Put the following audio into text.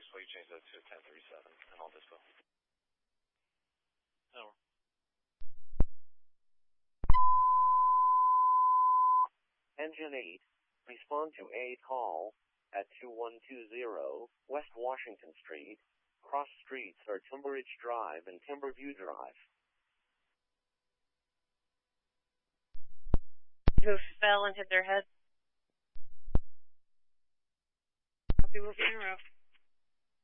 will you change that to 1037, and I'll dispo. Over. Engine 8, respond to a call at 2120 West Washington Street. Cross streets are Timberridge Drive and Timberview Drive. Who fell and hit their head? Copy, moving in row.